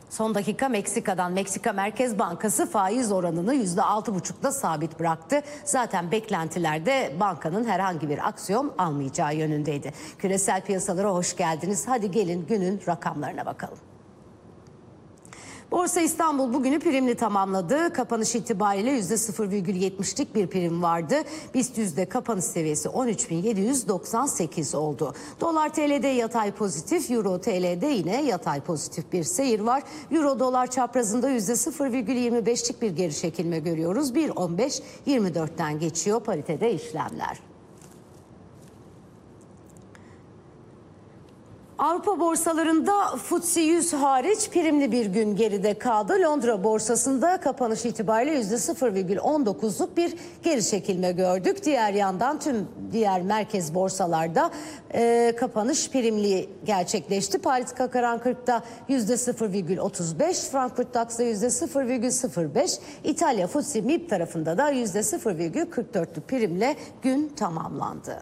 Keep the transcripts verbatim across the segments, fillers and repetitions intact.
Son dakika Meksika'dan. Meksika Merkez Bankası faiz oranını yüzde altı buçukla sabit bıraktı. Zaten beklentilerde bankanın herhangi bir aksiyon almayacağı yönündeydi. Küresel piyasalara hoş geldiniz. Hadi gelin günün rakamlarına bakalım. Borsa İstanbul bugünü primli tamamladı. Kapanış itibariyle yüzde sıfır virgül yetmişlik bir prim vardı. BIST yüzde kapanış seviyesi on üç bin yedi yüz doksan sekiz oldu. Dolar T L'de yatay pozitif, Euro T L'de yine yatay pozitif bir seyir var. Euro dolar çaprazında yüzde sıfır virgül yirmi beşlik bir geri çekilme görüyoruz. bir on beş yirmi dörtten geçiyor paritede işlemler. Avrupa borsalarında F T S E yüz hariç primli bir gün geride kaldı. Londra borsasında kapanış itibariyle yüzde sıfır virgül on dokuzluk bir geri çekilme gördük. Diğer yandan tüm diğer merkez borsalarda e, kapanış primli gerçekleşti. Paris C A C kırk kırk'ta yüzde sıfır virgül otuz beş, Frankfurt DAX'da yüzde sıfır virgül sıfır beş, İtalya F T S E M İ B tarafında da yüzde sıfır virgül kırk dörtlük primle gün tamamlandı.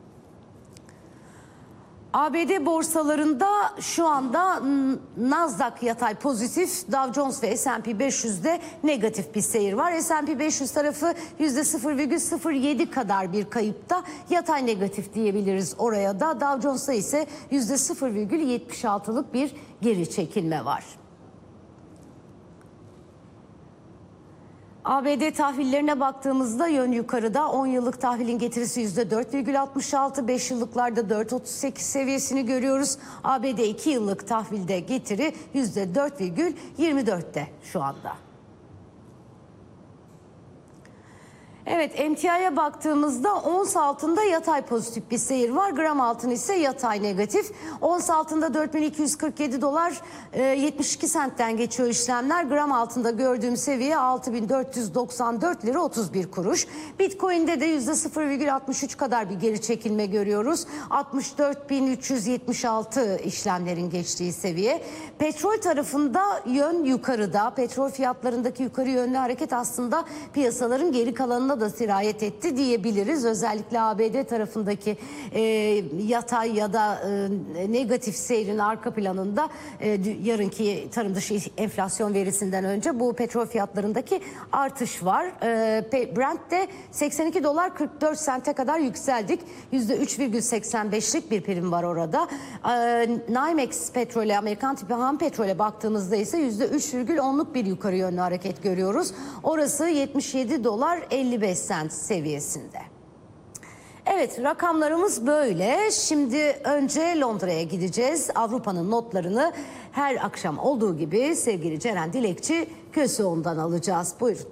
A B D borsalarında şu anda Nasdaq yatay pozitif, Dow Jones ve S and P beş yüz'de negatif bir seyir var. S and P beş yüz tarafı yüzde sıfır virgül sıfır yedi kadar bir kayıpta, yatay negatif diyebiliriz oraya da. Dow Jones'ta ise yüzde sıfır virgül yetmiş altılık bir geri çekilme var. A B D tahvillerine baktığımızda yön yukarıda. on yıllık tahvilin getirisi yüzde dört virgül altmış altı, beş yıllıklarda dört virgül otuz sekiz seviyesini görüyoruz. A B D iki yıllık tahvilde getiri yüzde dört virgül yirmi dörtte şu anda. Evet, emtiaya baktığımızda ons altında yatay pozitif bir seyir var. Gram altın ise yatay negatif. Ons altında dört bin iki yüz kırk yedi dolar yetmiş iki sentten geçiyor işlemler. Gram altında gördüğüm seviye altı bin dört yüz doksan dört lira otuz bir kuruş. Bitcoin'de de yüzde sıfır virgül altmış üç kadar bir geri çekilme görüyoruz. altmış dört bin üç yüz yetmiş altı işlemlerin geçtiği seviye. Petrol tarafında yön yukarıda. Petrol fiyatlarındaki yukarı yönlü hareket aslında piyasaların geri kalanına da sirayet etti diyebiliriz. Özellikle A B D tarafındaki e, yatay ya da e, negatif seyrin arka planında e, yarınki tarım dışı enflasyon verisinden önce bu petrol fiyatlarındaki artış var. E, Brent'te seksen iki dolar kırk dört sente kadar yükseldik. yüzde üç virgül seksen beşlik bir prim var orada. E, NYMEX petrole, Amerikan tipi ham petrole baktığımızda ise yüzde üç virgül onluk bir yukarı yönlü hareket görüyoruz. Orası yetmiş yedi dolar elli beş sent seviyesinde. Evet, rakamlarımız böyle. Şimdi önce Londra'ya gideceğiz. Avrupa'nın notlarını her akşam olduğu gibi sevgili Ceren Dilekçi Köseoğlu'ndan alacağız. Buyurun.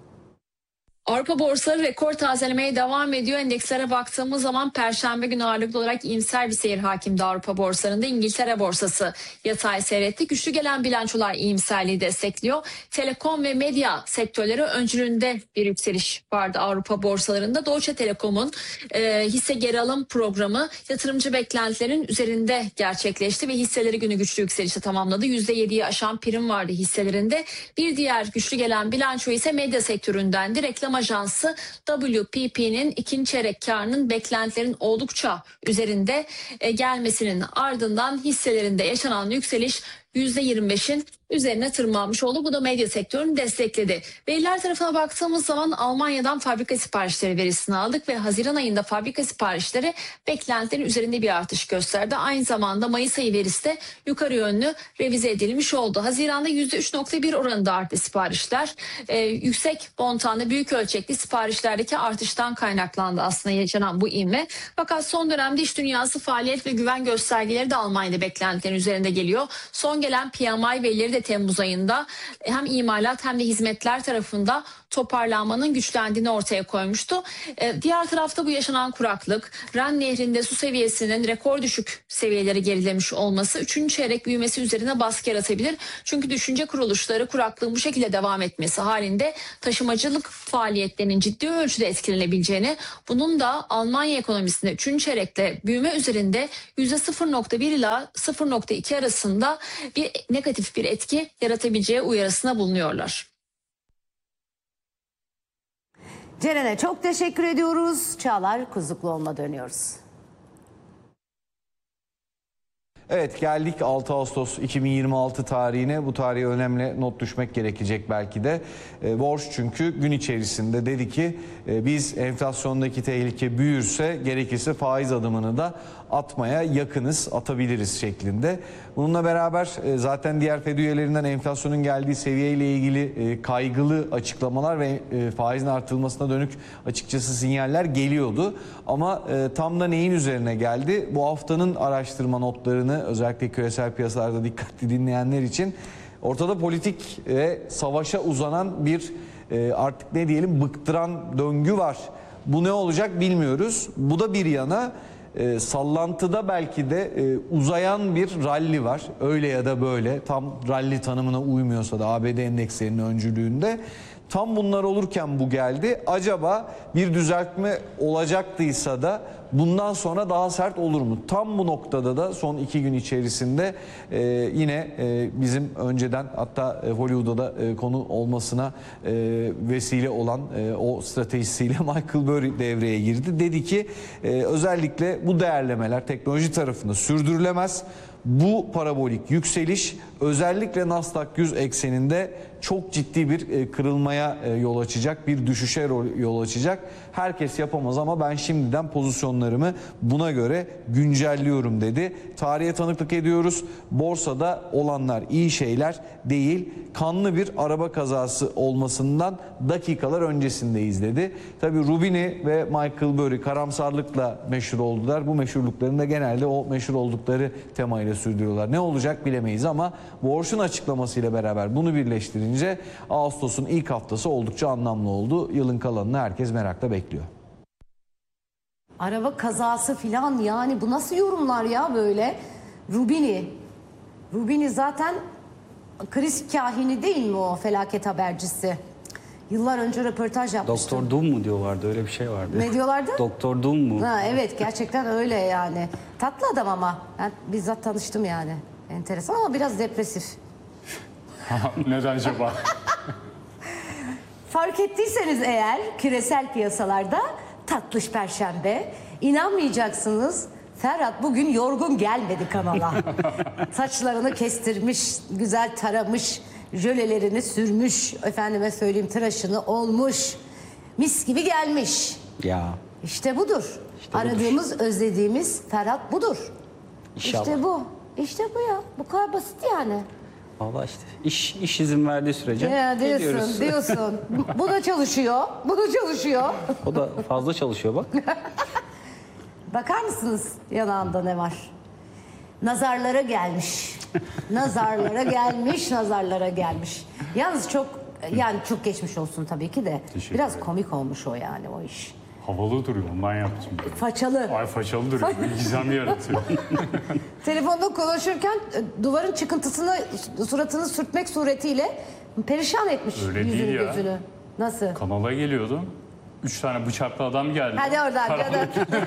Avrupa borsaları rekor tazelemeye devam ediyor. Endekslere baktığımız zaman Perşembe günü ağırlıklı olarak iyimser bir seyir hakimdi Avrupa borsalarında. İngiltere borsası yatay seyretti. Güçlü gelen bilançolar iyimserliği destekliyor. Telekom ve medya sektörleri öncülüğünde bir yükseliş vardı Avrupa borsalarında. Deutsche Telekom'un e, hisse geri alım programı yatırımcı beklentilerin üzerinde gerçekleşti ve hisseleri günü güçlü yükselişte tamamladı. yüzde yediyi aşan prim vardı hisselerinde. Bir diğer güçlü gelen bilanço ise medya sektöründendi. Reklam ajansı W P P'nin ikinci çeyrek karının beklentilerin oldukça üzerinde gelmesinin ardından hisselerinde yaşanan yükseliş yüzde yirmi beşin üzerine tırmanmış oldu. Bu da medya sektörünü destekledi. Veriler tarafına baktığımız zaman Almanya'dan fabrika siparişleri verisini aldık ve Haziran ayında fabrika siparişleri beklentilerin üzerinde bir artış gösterdi. Aynı zamanda Mayıs ayı verisi de yukarı yönlü revize edilmiş oldu. Haziran'da yüzde üç virgül bir oranında arttı siparişler. Ee, yüksek montanlı büyük ölçekli siparişlerdeki artıştan kaynaklandı aslında yaşanan bu ivme. Fakat son dönemde iş dünyası faaliyet ve güven göstergeleri de Almanya'da beklentilerin üzerinde geliyor. Son gelen P M I verileri de Temmuz ayında hem imalat hem de hizmetler tarafında toparlanmanın güçlendiğini ortaya koymuştu. Ee, diğer tarafta bu yaşanan kuraklık, Ren Nehri'nde su seviyesinin rekor düşük seviyeleri gerilemiş olması üçüncü çeyrek büyümesi üzerine baskı yaratabilir. Çünkü düşünce kuruluşları kuraklığın bu şekilde devam etmesi halinde taşımacılık faaliyetlerinin ciddi ölçüde etkilenebileceğini, bunun da Almanya ekonomisinde üçüncü çeyrekte büyüme üzerinde yüzde sıfır virgül bir ila sıfır virgül iki arasında bir negatif bir etki yaratabileceği uyarısına bulunuyorlar. Ceren'e çok teşekkür ediyoruz. Çağlar Kuzukluoğlu'na dönüyoruz. Evet, geldik altı Ağustos iki bin yirmi altı tarihine. Bu tarihe önemli not düşmek gerekecek belki de. E, borç çünkü gün içerisinde dedi ki e, biz enflasyondaki tehlike büyürse gerekirse faiz adımını da atmaya yakınız, atabiliriz şeklinde. Bununla beraber e, zaten diğer Fed üyelerinden enflasyonun geldiği seviyeyle ilgili e, kaygılı açıklamalar ve e, faizin artırılmasına dönük açıkçası sinyaller geliyordu. Ama e, tam da neyin üzerine geldi? Bu haftanın araştırma notlarını özellikle küresel piyasalarda dikkatli dinleyenler için ortada politik ve savaşa uzanan bir e, artık ne diyelim bıktıran döngü var. Bu ne olacak bilmiyoruz. Bu da bir yana e, sallantıda belki de e, uzayan bir ralli var. Öyle ya da böyle, tam ralli tanımına uymuyorsa da A B D endekslerinin öncülüğünde. Tam bunlar olurken bu geldi. Acaba bir düzeltme olacaktıysa da bundan sonra daha sert olur mu? Tam bu noktada da son iki gün içerisinde e, yine e, bizim önceden hatta e, Hollywood'da da e, konu olmasına e, vesile olan e, o stratejisiyle Michael Burry devreye girdi. Dedi ki e, özellikle bu değerlemeler teknoloji tarafında sürdürülemez. Bu parabolik yükseliş özellikle Nasdaq yüz ekseninde çok ciddi bir kırılmaya yol açacak, bir düşüşe yol açacak. Herkes yapamaz ama ben şimdiden pozisyonlarımı buna göre güncelliyorum dedi. Tarihe tanıklık ediyoruz. Borsada olanlar iyi şeyler değil. Kanlı bir araba kazası olmasından dakikalar öncesindeyiz dedi. Tabii Rubini ve Michael Burry karamsarlıkla meşhur oldular. Bu meşhurluklarında genelde o meşhur oldukları temayla sürdürüyorlar. Ne olacak bilemeyiz ama borçun açıklamasıyla beraber bunu birleştirince Ağustos'un ilk haftası oldukça anlamlı oldu. Yılın kalanını herkes merakla bekliyor. Araba kazası filan, yani bu nasıl yorumlar ya böyle? Rubini. Rubini zaten kriz kahini değil mi, o felaket habercisi? Yıllar önce röportaj yapmıştım. Doktor Doom mu diyorlardı, öyle bir şey vardı. Ne diyorlardı? Doktor Doom mu? Ha, evet, gerçekten öyle yani. Tatlı adam ama. Ben bizzat tanıştım yani. Enteresan ama biraz depresif. Neden acaba? Fark ettiyseniz eğer küresel piyasalarda tatlış perşembe, inanmayacaksınız, Ferhat bugün yorgun gelmedi kanala. Saçlarını kestirmiş, güzel taramış, jölelerini sürmüş, efendime söyleyeyim tıraşını olmuş, mis gibi gelmiş. Ya. İşte budur. İşte Aradığımız, budur. özlediğimiz Ferhat budur. İnşallah. İşte bu. İşte bu ya. Bu kadar basit yani. Vallahi işte iş iş izin verdiği sürece Ya diyorsun, gidiyoruz. diyorsun. Bu da çalışıyor. Bu da çalışıyor. O da fazla çalışıyor bak. Bakar mısınız yanağında ne var? Nazarlara gelmiş. Nazarlara gelmiş, nazarlara gelmiş. Yalnız çok, yani çok geçmiş olsun tabii ki de. Teşekkür Biraz ederim. komik olmuş o yani, o iş. Havalı duruyor, ondan yaptım. Façalı. Ay façalı duruyor, bir gizem yaratıyor. Telefonda konuşurken e, duvarın çıkıntısını, suratını sürtmek suretiyle perişan etmiş Öyle yüzünü değil ya. gözünü. Nasıl? Kanala geliyordum. Üç tane bıçaklı adam geldi. Hadi oradan Karanlık. canım.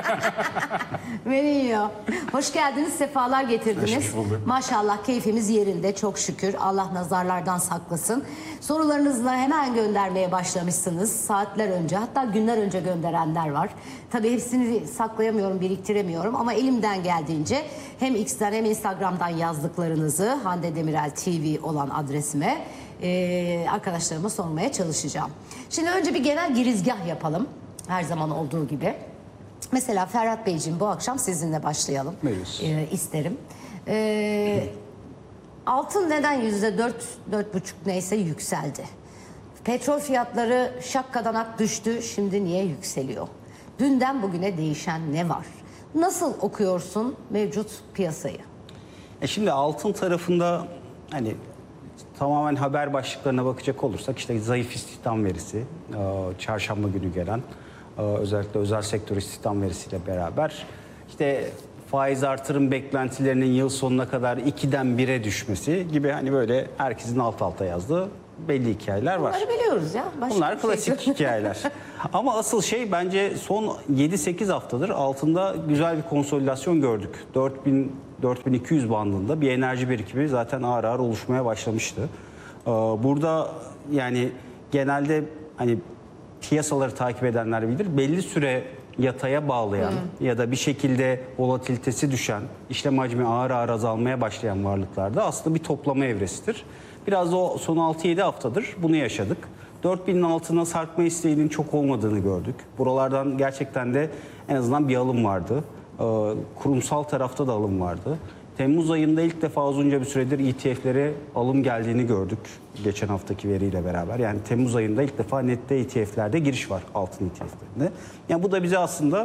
Beni yiyor. Hoş geldiniz, sefalar getirdiniz. Hoş bulduk. Maşallah keyfimiz yerinde, çok şükür. Allah nazarlardan saklasın. Sorularınızla hemen göndermeye başlamışsınız. Saatler önce, hatta günler önce gönderenler var. Tabii hepsini saklayamıyorum, biriktiremiyorum ama elimden geldiğince hem X'ten hem Instagram'dan yazdıklarınızı Hande Demirel T V olan adresime Ee, arkadaşlarıma sormaya çalışacağım. Şimdi önce bir genel girizgah yapalım. Her zaman olduğu gibi. Mesela Ferhat Beyciğim, bu akşam sizinle başlayalım. Buyuruz. Ee, isterim. Ee, altın neden yüzde dört, dört buçuk neyse yükseldi? Petrol fiyatları şakkadanak düştü. Şimdi niye yükseliyor? Dünden bugüne değişen ne var? Nasıl okuyorsun mevcut piyasayı? E şimdi altın tarafında hani tamamen haber başlıklarına bakacak olursak işte zayıf istihdam verisi, e, çarşamba günü gelen e, özellikle özel sektör istihdam verisiyle beraber işte faiz artırım beklentilerinin yıl sonuna kadar ikiden bire düşmesi gibi hani böyle herkesin alt alta yazdığı belli hikayeler var. Bunları biliyoruz ya. Başka Bunlar bir şey klasik yok. hikayeler. Ama asıl şey bence son yedi sekiz haftadır altında güzel bir konsolidasyon gördük. dört bin dört bin iki yüz bandında bir enerji birikimi zaten ağır ağır oluşmaya başlamıştı. Ee, Burada yani genelde hani piyasaları takip edenler bilir. Belli süre yataya bağlayan ya da bir şekilde volatilitesi düşen, işlem hacmi ağır ağır azalmaya başlayan varlıklarda aslında bir toplama evresidir. Biraz da o son altı yedi haftadır bunu yaşadık. dört binin altına sarkma isteğinin çok olmadığını gördük. Buralardan gerçekten de en azından bir alım vardı. Ee, kurumsal tarafta da alım vardı. Temmuz ayında ilk defa uzunca bir süredir E T F'lere alım geldiğini gördük geçen haftaki veriyle beraber. Yani Temmuz ayında ilk defa nette E T F'lerde giriş var, altın E T F'lerinde. Yani bu da bize aslında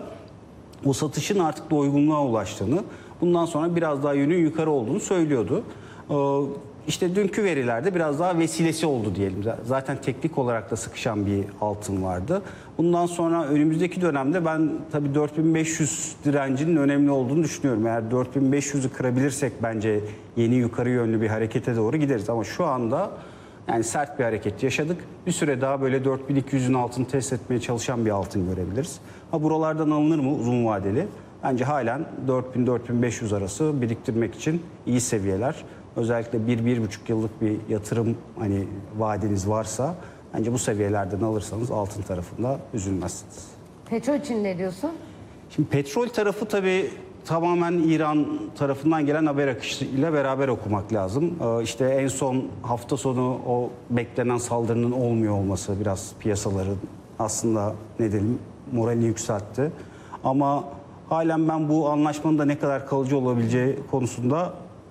o satışın artık doygunluğa ulaştığını, bundan sonra biraz daha yönün yukarı olduğunu söylüyordu. Ee, İşte dünkü verilerde biraz daha vesilesi oldu diyelim. Zaten teknik olarak da sıkışan bir altın vardı. Bundan sonra önümüzdeki dönemde ben tabii dört bin beş yüz direncinin önemli olduğunu düşünüyorum. Eğer dört bin beş yüzü kırabilirsek bence yeni yukarı yönlü bir harekete doğru gideriz. Ama şu anda yani sert bir hareket yaşadık. Bir süre daha böyle dört bin iki yüzün altını test etmeye çalışan bir altın görebiliriz. Ha buralardan alınır mı uzun vadeli? Bence halen dört bin dört bin beş yüz arası biriktirmek için iyi seviyeler. Özellikle bir bir buçuk yıllık bir yatırım hani vadeniz varsa bence bu seviyelerden alırsanız altın tarafında üzülmezsiniz. Petrol için ne diyorsun? Şimdi petrol tarafı tabii tamamen İran tarafından gelen haber akışıyla beraber okumak lazım. Ee, işte en son hafta sonu o beklenen saldırının olmuyor olması biraz piyasaların aslında ne diyelim moralini yükseltti. Ama halen ben bu anlaşmanın da ne kadar kalıcı olabileceği konusunda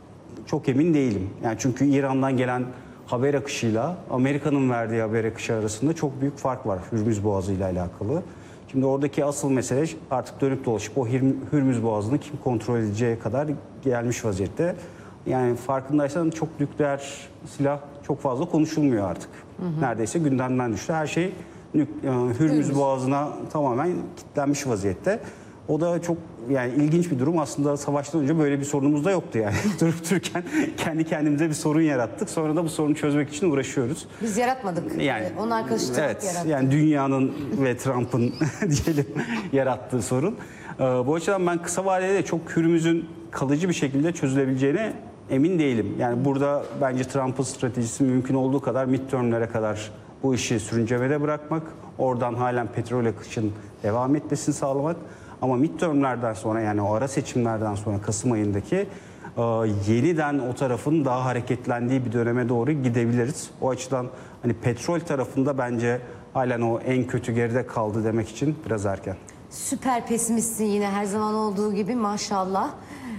çok emin değilim. Yani çünkü İran'dan gelen haber akışıyla Amerika'nın verdiği haber akışı arasında çok büyük fark var Hürmüz Boğazı ile alakalı. Şimdi oradaki asıl mesele artık dönüp dolaşıp o Hürmüz Boğazı'nı kim kontrol edeceği kadar gelmiş vaziyette. Yani farkındaysan çok nükleer silah çok fazla konuşulmuyor artık. Hı hı. Neredeyse gündemden düştü. Her şey Hürmüz, Hürmüz Boğazı'na tamamen kilitlenmiş vaziyette. O da çok yani ilginç bir durum. Aslında savaştan önce böyle bir sorunumuz da yoktu yani. Durup dururken kendi kendimize bir sorun yarattık. Sonra da bu sorunu çözmek için uğraşıyoruz. Biz yaratmadık. Yani Onun arkadaşı evet, yarattı. yani dünyanın ve Trump'ın diyelim yarattığı sorun. Ee, bu açıdan ben kısa vadede de çok Hürmüz'ün kalıcı bir şekilde çözülebileceğine emin değilim. Yani burada bence Trump'ın stratejisi mümkün olduğu kadar midterm'lere kadar bu işi sürüncemede bırakmak. Oradan halen petrol akışının devam etmesini sağlamak. Ama midterm'lerden sonra yani o ara seçimlerden sonra Kasım ayındaki e, yeniden o tarafın daha hareketlendiği bir döneme doğru gidebiliriz. O açıdan hani petrol tarafında bence halen o en kötü geride kaldı demek için biraz erken. Süper pesimistsin yine her zaman olduğu gibi maşallah.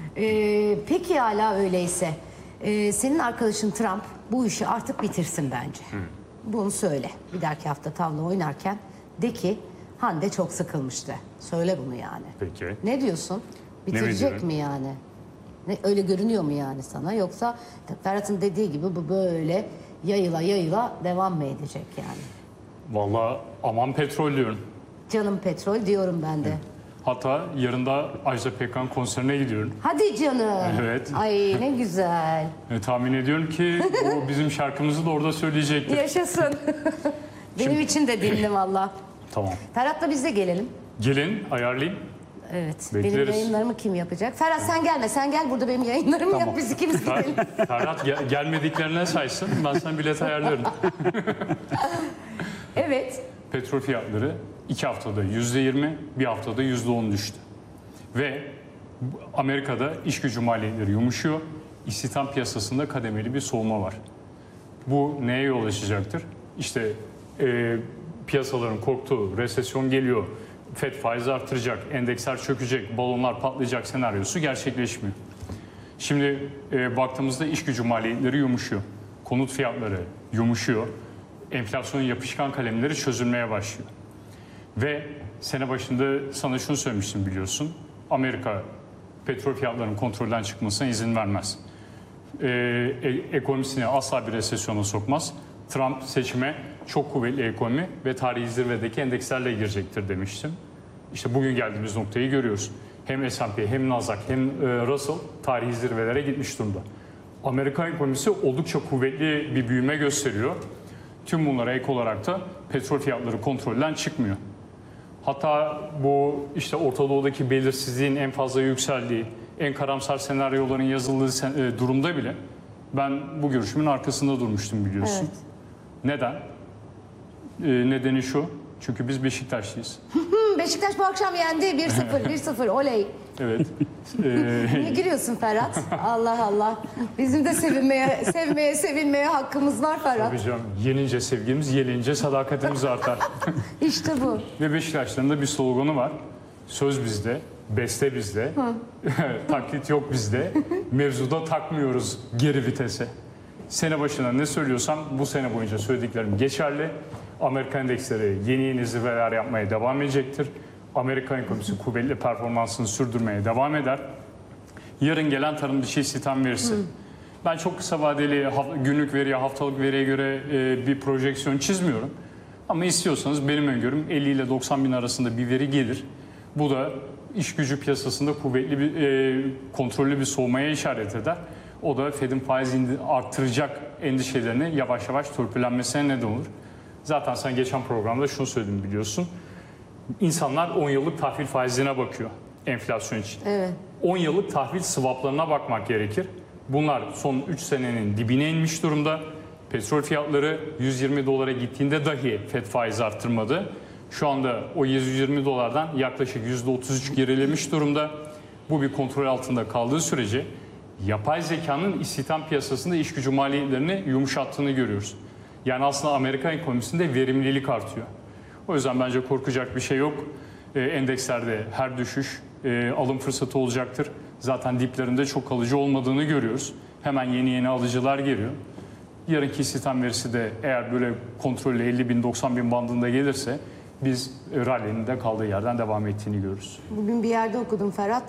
Ee, peki hala öyleyse ee, senin arkadaşın Trump bu işi artık bitirsin bence. Hı. Bunu söyle. Bir dahaki hafta tavla oynarken de ki Hande çok sıkılmıştı. Söyle bunu yani. Peki. Ne diyorsun? Bitirecek mi yani? Ne, öyle görünüyor mu yani sana? Yoksa Ferhat'ın dediği gibi bu böyle yayıla yayıla devam mı edecek yani? Vallahi aman petrol diyorum. Canım petrol diyorum ben de. Hatta yarın da Ajda Pekkan konserine gidiyorum. Hadi canım. Evet. Ay ne güzel. E, tahmin ediyorum ki o bizim şarkımızı da orada söyleyecektir. Yaşasın. Benim Şimdi- için de dinle valla. Tamam. Ferhat'la biz de gelelim. Gelin ayarlayayım. Evet. Bekleriz. Benim yayınlarımı kim yapacak? Ferhat sen gelme. Sen gel burada benim yayınlarımı Tamam. yap. Biz ikimiz Fer- gidelim. Ferhat gel- gelmediklerine saysın. Ben sana bilet ayarlarım. Evet. Petrol fiyatları iki haftada yüzde yirmi, bir haftada yüzde on düştü. Ve Amerika'da iş gücü maliyetleri yumuşuyor. İstihdam piyasasında kademeli bir soğuma var. Bu neye yol açacaktır? İşte e, piyasaların korktuğu resesyon geliyor, Fed faiz artıracak, endeksler çökecek, balonlar patlayacak senaryosu gerçekleşmiyor. Şimdi e, baktığımızda iş gücü maliyetleri yumuşuyor. Konut fiyatları yumuşuyor. Enflasyonun yapışkan kalemleri çözülmeye başlıyor. Ve sene başında sana şunu söylemiştim biliyorsun. Amerika petrol fiyatlarının kontrolden çıkmasına izin vermez. Ee, e- ekonomisini asla bir resesyona sokmaz. Trump seçime çok kuvvetli ekonomi ve tarihi zirvedeki endekslerle girecektir demiştim. İşte bugün geldiğimiz noktayı görüyoruz. Hem S and P hem Nasdaq hem e, Russell tarihi zirvelere gitmiş durumda. Amerikan ekonomisi oldukça kuvvetli bir büyüme gösteriyor. Tüm bunlara ek olarak da petrol fiyatları kontrolden çıkmıyor. Hatta bu işte Orta Doğu'daki belirsizliğin en fazla yükseldiği, en karamsar senaryoların yazıldığı sen- e, durumda bile ben bu görüşümün arkasında durmuştum biliyorsun. Evet. Neden? E, nedeni şu, Çünkü biz Beşiktaşlıyız. Beşiktaş bu akşam yendi bir sıfır bir sıfır oley. Evet. Ee, Niye gülüyorsun Ferhat? Allah Allah. Bizim de sevinmeye, sevmeye, sevinmeye hakkımız var Ferhat. Tabii canım, yenince sevgimiz, yenince sadakatimiz artar. İşte bu. Ve Beşiktaşların da bir sloganı var. Söz bizde, beste bizde, taklit yok bizde, mevzuda takmıyoruz geri vitese. Sene başına ne söylüyorsam bu sene boyunca söylediklerim geçerli. Amerikan endeksleri yeni yeni zirveler yapmaya devam edecektir. Amerikan ekonomisi kuvvetli performansını sürdürmeye devam eder. Yarın gelen tarım dışı istihdam verisi. Hı. Ben çok kısa vadeli günlük veriye, haftalık veriye göre e, bir projeksiyon çizmiyorum. Ama istiyorsanız benim öngörüm elli ile doksan bin arasında bir veri gelir. Bu da iş gücü piyasasında kuvvetli bir e, kontrollü bir soğumaya işaret eder. O da Fed'in faiz arttıracak endişelerini yavaş yavaş törpülenmesine neden olur. Zaten sen geçen programda şunu söyledim biliyorsun. İnsanlar on yıllık tahvil faizine bakıyor enflasyon için. Evet. on yıllık tahvil swaplarına bakmak gerekir. Bunlar son üç senenin dibine inmiş durumda. Petrol fiyatları yüz yirmi dolara gittiğinde dahi Fed faiz arttırmadı. Şu anda o yüz yirmi dolardan yaklaşık yüzde otuz üç gerilemiş durumda. Bu bir kontrol altında kaldığı sürece yapay zekanın istihdam piyasasında iş gücü maliyetlerini yumuşattığını görüyoruz. Yani aslında Amerikan ekonomisinde verimlilik artıyor. O yüzden bence korkacak bir şey yok. E, endekslerde her düşüş e, alım fırsatı olacaktır. Zaten diplerinde çok kalıcı olmadığını görüyoruz. Hemen yeni yeni alıcılar geliyor. Yarınki istihdam verisi de eğer böyle kontrollü elli bin doksan bin bandında gelirse biz e, rally'nin de kaldığı yerden devam ettiğini görürüz. Bugün bir yerde okudum Ferhat.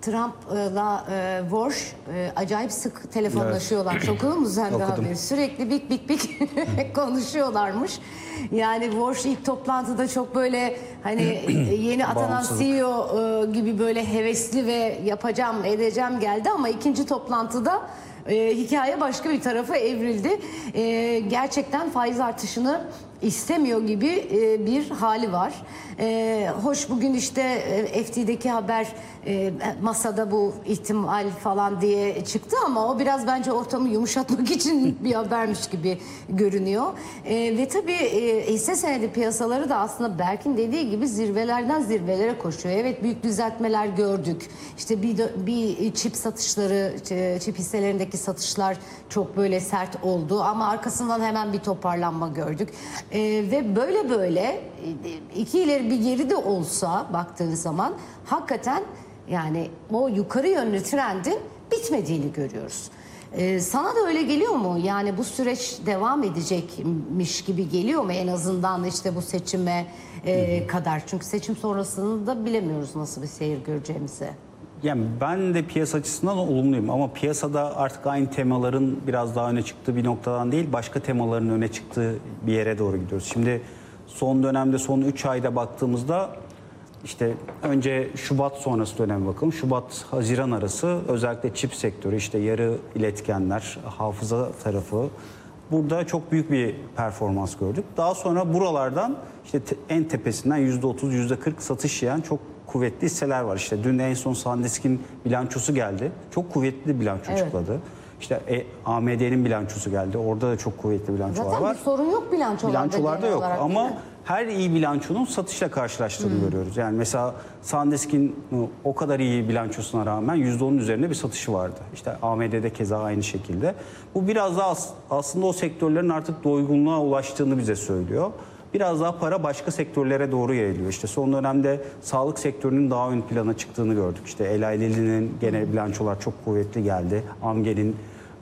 Trump'la e, Walsh e, acayip sık telefonlaşıyorlar. Evet. Okudun mu sen de haberi? Sürekli bik bik bik konuşuyorlarmış. Yani Walsh ilk toplantıda çok böyle hani yeni atanan C E O e, gibi böyle hevesli ve yapacağım edeceğim geldi ama ikinci toplantıda e, hikaye başka bir tarafa evrildi. E, gerçekten faiz artışını istemiyor gibi e, bir hali var. E, hoş bugün işte e, F T'deki haber e, masada bu ihtimal falan diye çıktı ama o biraz bence ortamı yumuşatmak için bir habermiş gibi görünüyor. E, ve tabii e, hisse senedi piyasaları da aslında Berk'in dediği gibi zirvelerden zirvelere koşuyor. Evet, büyük düzeltmeler gördük. İşte bir, bir çip satışları, çip hisselerindeki satışlar çok böyle sert oldu ama arkasından hemen bir toparlanma gördük. Ee, ve böyle böyle iki ileri bir geri de olsa baktığın zaman hakikaten yani o yukarı yönlü trendin bitmediğini görüyoruz. Ee, sana da öyle geliyor mu? Yani bu süreç devam edecekmiş gibi geliyor mu en azından işte bu seçime e, kadar? Çünkü seçim sonrasını da bilemiyoruz nasıl bir seyir göreceğimizi. Yani ben de piyasa açısından olumluyum ama piyasada artık aynı temaların biraz daha öne çıktığı bir noktadan değil, başka temaların öne çıktığı bir yere doğru gidiyoruz. Şimdi son dönemde, son üç ayda baktığımızda işte önce Şubat sonrası döneme bakalım. Şubat-Haziran arası özellikle çip sektörü, işte yarı iletkenler, hafıza tarafı burada çok büyük bir performans gördük. Daha sonra buralardan işte en tepesinden yüzde otuz, yüzde kırk satış yiyen çok kuvvetli hisseler var. İşte dün en son SanDisk'in bilançosu geldi. Çok kuvvetli bilanço evet. çıkladı. İşte e, A M D'nin bilançosu geldi. Orada da çok kuvvetli bilançolar Zaten var. Zaten sorun yok bilançolarda. Bilançolarda yok olarak, ama her iyi bilançonun satışla karşılaştığını hmm. görüyoruz. Yani mesela SanDisk'in o kadar iyi bilançosuna rağmen yüzde onun üzerinde bir satışı vardı. İşte A M D'de keza aynı şekilde. Bu biraz daha aslında o sektörlerin artık doygunluğa ulaştığını bize söylüyor. Biraz daha para başka sektörlere doğru yayılıyor. İşte son dönemde sağlık sektörünün daha ön plana çıktığını gördük. İşte Eli Lilly'nin gene bilançolar çok kuvvetli geldi. Amgen'in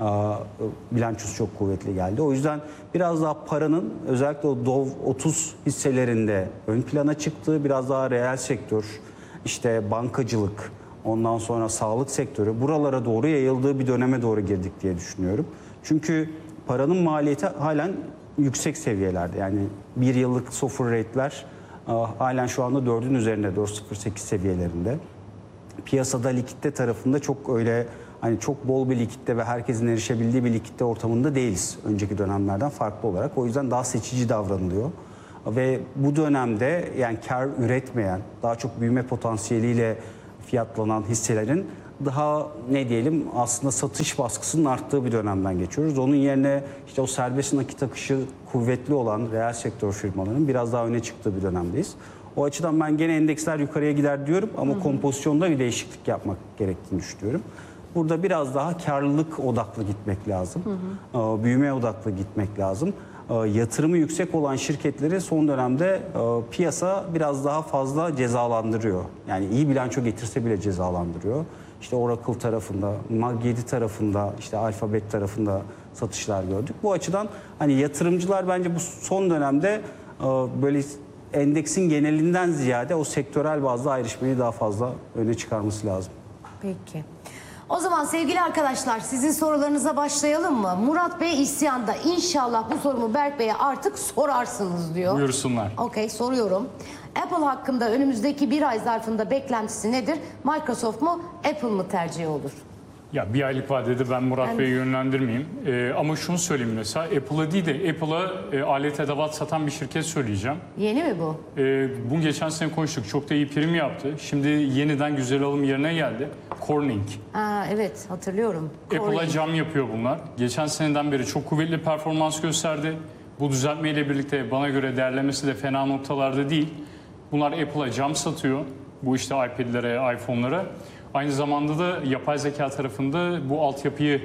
bilançosu çok kuvvetli geldi. O yüzden biraz daha paranın özellikle o Dow otuz hisselerinde ön plana çıktığı, biraz daha reel sektör, işte bankacılık, ondan sonra sağlık sektörü buralara doğru yayıldığı bir döneme doğru girdik diye düşünüyorum. Çünkü paranın maliyeti halen yüksek seviyelerde. Yani bir yıllık SOFR rate'ler halen şu anda dördün üzerinde, dört virgül sıfır sekiz seviyelerinde. Piyasada likitte tarafında çok öyle hani çok bol bir likitte ve herkesin erişebildiği bir likitte ortamında değiliz önceki dönemlerden farklı olarak. O yüzden daha seçici davranılıyor. Ve bu dönemde yani kar üretmeyen, daha çok büyüme potansiyeliyle fiyatlanan hisselerin daha ne diyelim aslında satış baskısının arttığı bir dönemden geçiyoruz. Onun yerine işte o serbest nakit akışı kuvvetli olan reel sektör firmalarının biraz daha öne çıktığı bir dönemdeyiz. O açıdan ben gene endeksler yukarıya gider diyorum ama hı hı. kompozisyonda bir değişiklik yapmak gerektiğini düşünüyorum. Burada biraz daha karlılık odaklı gitmek lazım. Hı hı. Büyüme odaklı gitmek lazım. Yatırımı yüksek olan şirketleri son dönemde piyasa biraz daha fazla cezalandırıyor. Yani iyi bilanço getirse bile cezalandırıyor. İşte Oracle tarafında, Mag yedi tarafında, işte Alphabet tarafında satışlar gördük. Bu açıdan hani yatırımcılar bence bu son dönemde böyle endeksin genelinden ziyade o sektörel bazda ayrışmayı daha fazla öne çıkarması lazım. Peki. O zaman sevgili arkadaşlar sizin sorularınıza başlayalım mı? Murat Bey isyanda. İnşallah bu sorumu Berk Bey'e artık sorarsınız diyor. Buyursunlar. Okey, soruyorum. Apple hakkında önümüzdeki bir ay zarfında beklentisi nedir? Microsoft mu, Apple mı tercih olur? Ya bir aylık vadede ben Murat Yani... Bey'i yönlendirmeyeyim. Ee, ama şunu söyleyeyim mesela Apple'a değil de Apple'a e, alet edevat satan bir şirket söyleyeceğim. Yeni mi bu? Ee, bunu geçen sene konuştuk. Çok da iyi prim yaptı. Şimdi yeniden güzel alım yerine geldi. Corning. Aa, evet hatırlıyorum. Apple'a cam yapıyor bunlar. Geçen seneden beri çok kuvvetli performans gösterdi. Bu düzeltmeyle birlikte bana göre değerlemesi de fena noktalarda değil. Bunlar Apple'a cam satıyor. Bu işte iPad'lere, iPhone'lara. Aynı zamanda da yapay zeka tarafında bu altyapıyı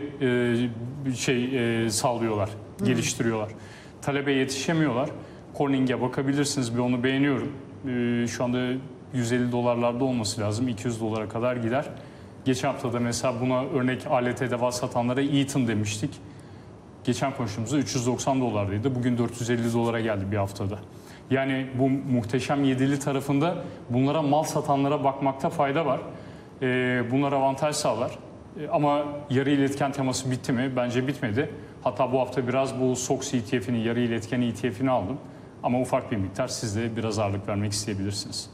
e, şey e, sağlıyorlar, hmm. geliştiriyorlar. Talebe yetişemiyorlar. Corning'e bakabilirsiniz, bir onu beğeniyorum. E, şu anda yüz elli dolarlarda olması lazım, iki yüz dolara kadar gider. Geçen haftada mesela buna örnek alet edevat satanlara Eaton demiştik. Geçen konuştuğumuzda üç yüz doksan dolardaydı. Bugün dört yüz elli dolara geldi bir haftada. Yani bu muhteşem yedili tarafında bunlara mal satanlara bakmakta fayda var. Bunlar avantaj sağlar. Ama yarı iletken teması bitti mi? Bence bitmedi. Hatta bu hafta biraz bu S O X E T F'ini, yarı iletken E T F'ini aldım. Ama ufak bir miktar siz de biraz ağırlık vermek isteyebilirsiniz.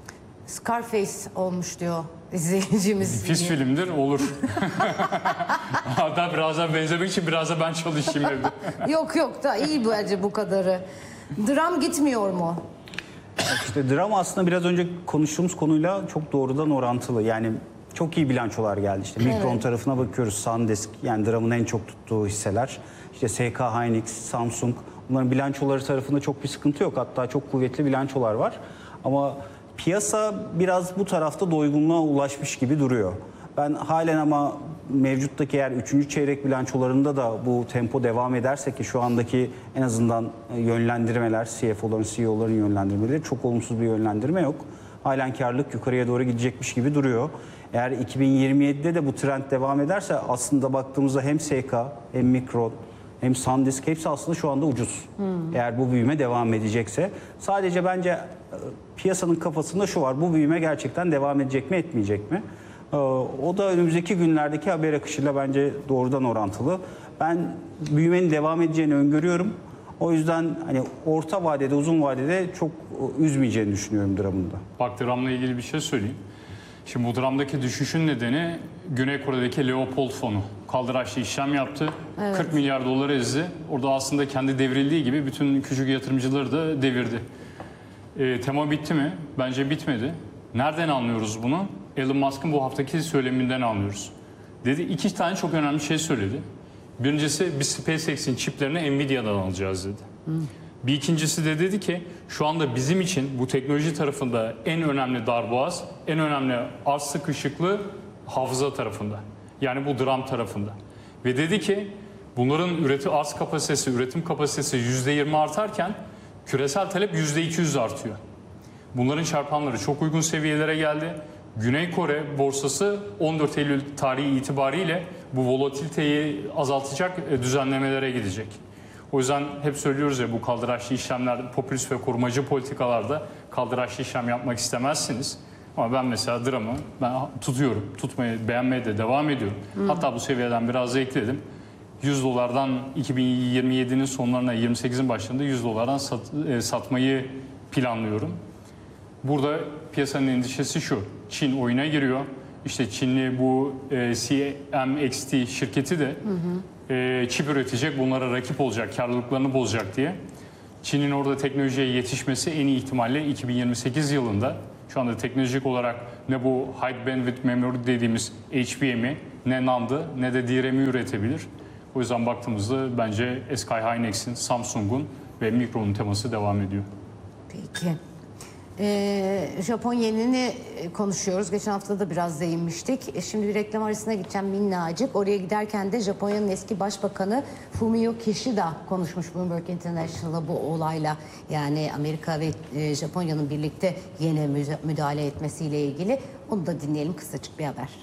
Scarface olmuş diyor izleyicimiz. Pis filmdir, olur. Hatta biraz daha benzemek için biraz da ben çalışayım evde. Yok yok da iyi bence bu kadarı. Dram gitmiyor mu? İşte dram aslında biraz önce konuştuğumuz konuyla çok doğrudan orantılı. Yani çok iyi bilançolar geldi. İşte Micron evet. tarafına bakıyoruz. SanDisk yani dramın en çok tuttuğu hisseler. İşte S K Hynix, Samsung. Bunların bilançoları tarafında çok bir sıkıntı yok. Hatta çok kuvvetli bilançolar var. Ama piyasa biraz bu tarafta doygunluğa ulaşmış gibi duruyor. Ben halen ama mevcuttaki eğer üçüncü çeyrek bilançolarında da bu tempo devam ederse ki şu andaki en azından yönlendirmeler, C F O'ların, C E O'ların yönlendirmeleri çok olumsuz bir yönlendirme yok. Halen karlılık yukarıya doğru gidecekmiş gibi duruyor. Eğer iki bin yirmi yedide de bu trend devam ederse aslında baktığımızda hem S K hem Micron hem SanDisk hepsi aslında şu anda ucuz. Hmm. Eğer bu büyüme devam edecekse. Sadece bence piyasanın kafasında şu var. Bu büyüme gerçekten devam edecek mi, etmeyecek mi? O da önümüzdeki günlerdeki haber akışıyla bence doğrudan orantılı. Ben büyümenin devam edeceğini öngörüyorum. O yüzden hani orta vadede, uzun vadede çok üzmeyeceğini düşünüyorum dramında. Bak dramla ilgili bir şey söyleyeyim. Şimdi bu dramdaki düşüşün nedeni Güney Kore'deki Leopold fonu. Kaldıraçlı işlem yaptı. Evet. kırk milyar dolar ezdi. Orada aslında kendi devrildiği gibi bütün küçük yatırımcıları da devirdi. E, tema bitti mi? Bence bitmedi. Nereden anlıyoruz bunu? Elon Musk'ın bu haftaki söyleminden anlıyoruz. Dedi iki tane çok önemli şey söyledi. Birincisi biz SpaceX'in çiplerini Nvidia'dan alacağız dedi. Hmm. Bir ikincisi de dedi ki şu anda bizim için bu teknoloji tarafında en önemli darboğaz, en önemli arz sıkışıklığı hafıza tarafında. Yani bu DRAM tarafında. Ve dedi ki bunların üretim arz kapasitesi, üretim kapasitesi yüzde yirmi artarken küresel talep yüzde iki yüz artıyor. Bunların çarpanları çok uygun seviyelere geldi. Güney Kore borsası on dört Eylül tarihi itibariyle bu volatiliteyi azaltacak düzenlemelere gidecek. O yüzden hep söylüyoruz ya bu kaldıraçlı işlemler, popülist ve korumacı politikalarda kaldıraçlı işlem yapmak istemezsiniz. Ama ben mesela dramı ben tutuyorum, tutmayı, beğenmeye de devam ediyorum. Hmm. Hatta bu seviyeden biraz da ekledim. yüz dolardan iki bin yirmi yedinin sonlarına yirmi sekizin başlarında yüz dolardan sat, e, satmayı planlıyorum. Burada piyasanın endişesi şu. Çin oyuna giriyor. İşte Çinli bu e, C M X T şirketi de hı hı. E, çip üretecek, bunlara rakip olacak, karlılıklarını bozacak diye. Çin'in orada teknolojiye yetişmesi en iyi ihtimalle iki bin yirmi sekiz yılında. Şu anda teknolojik olarak ne bu High Bandwidth Memory dediğimiz H B M'i, ne NAND'ı, ne de D R M'i üretebilir. O yüzden baktığımızda bence S K Hynix'in, Samsung'un ve Micron'un teması devam ediyor. Peki. Ee, Japon yenini konuşuyoruz. Geçen hafta da biraz değinmiştik. E şimdi bir reklam arasına gideceğim minnacık. Oraya giderken de Japonya'nın eski başbakanı Fumio Kishida konuşmuş Bloomberg International'a bu olayla. Yani Amerika ve e, Japonya'nın birlikte yene müdahale etmesiyle ilgili. Onu da dinleyelim, kısacık bir haber.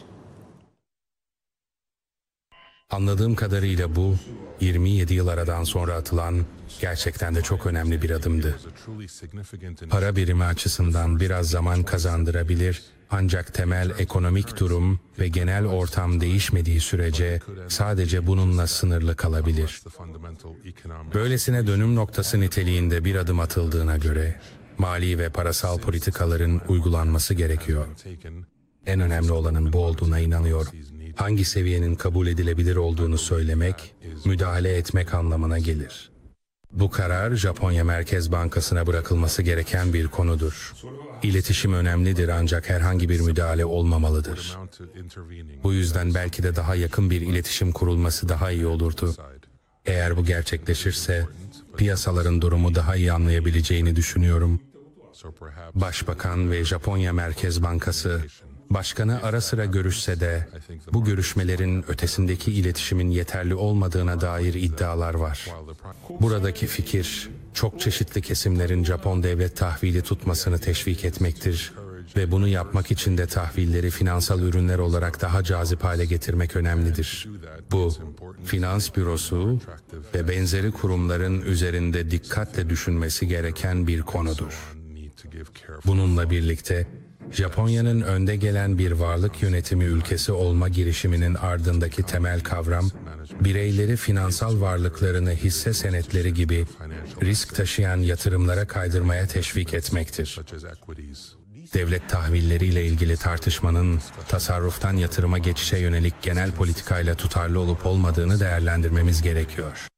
Anladığım kadarıyla bu yirmi yedi yıl aradan sonra atılan gerçekten de çok önemli bir adımdı. Para birimi açısından biraz zaman kazandırabilir ancak temel ekonomik durum ve genel ortam değişmediği sürece sadece bununla sınırlı kalabilir. Böylesine dönüm noktası niteliğinde bir adım atıldığına göre mali ve parasal politikaların uygulanması gerekiyor. En önemli olanın bu olduğuna inanıyor. Hangi seviyenin kabul edilebilir olduğunu söylemek, müdahale etmek anlamına gelir. Bu karar Japonya Merkez Bankası'na bırakılması gereken bir konudur. İletişim önemlidir ancak herhangi bir müdahale olmamalıdır. Bu yüzden belki de daha yakın bir iletişim kurulması daha iyi olurdu. Eğer bu gerçekleşirse, piyasaların durumu daha iyi anlayabileceğini düşünüyorum. Başbakan ve Japonya Merkez Bankası, başkanı ara sıra görüşse de bu görüşmelerin ötesindeki iletişimin yeterli olmadığına dair iddialar var. Buradaki fikir, çok çeşitli kesimlerin Japon devlet tahvili tutmasını teşvik etmektir ve bunu yapmak için de tahvilleri finansal ürünler olarak daha cazip hale getirmek önemlidir. Bu, finans bürosu ve benzeri kurumların üzerinde dikkatle düşünmesi gereken bir konudur. Bununla birlikte, Japonya'nın önde gelen bir varlık yönetimi ülkesi olma girişiminin ardındaki temel kavram, bireyleri finansal varlıklarını hisse senetleri gibi risk taşıyan yatırımlara kaydırmaya teşvik etmektir. Devlet tahvilleriyle ilgili tartışmanın tasarruftan yatırıma geçişe yönelik genel politikayla tutarlı olup olmadığını değerlendirmemiz gerekiyor.